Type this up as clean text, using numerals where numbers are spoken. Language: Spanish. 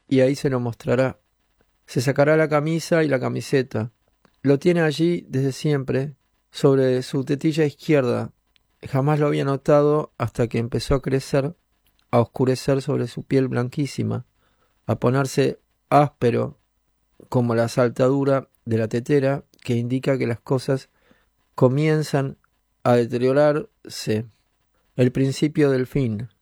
y ahí se lo mostrará. Se sacará la camisa y la camiseta. Lo tiene allí desde siempre, sobre su tetilla izquierda. Jamás lo había notado hasta que empezó a crecer, a oscurecer sobre su piel blanquísima, a ponerse áspero como la saltadura de la tetera que indica que las cosas comienzan a deteriorarse, el principio del fin.